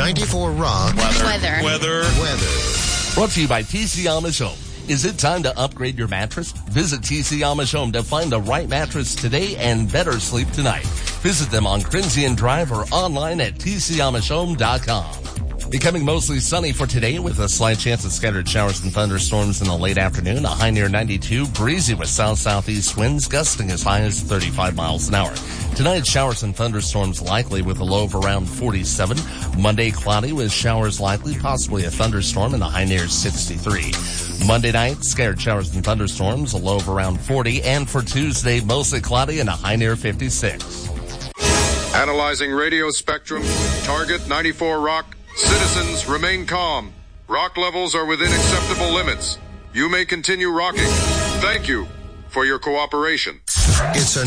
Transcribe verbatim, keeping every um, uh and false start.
ninety-four Rock. Weather. Weather. Weather. Weather. Brought to you by T C Amish Home. Is it time to upgrade your mattress? Visit T C Amish Home to find the right mattress today and better sleep tonight. Visit them on Crimson Drive or online at T C Amish Home dot com. Becoming mostly sunny for today with a slight chance of scattered showers and thunderstorms in the late afternoon. A high near ninety-two, breezy with south-southeast winds gusting as high as thirty-five miles an hour. Tonight, showers and thunderstorms likely with a low of around forty-seven. Monday, cloudy with showers likely, possibly a thunderstorm, and a high near sixty-three. Monday night, scattered showers and thunderstorms, a low of around forty. And for Tuesday, mostly cloudy and a high near fifty-six. Analyzing radio spectrum, target ninety-four Rock. Citizens, remain calm. Rock levels are within acceptable limits. You may continue rocking. Thank you for your cooperation. It's a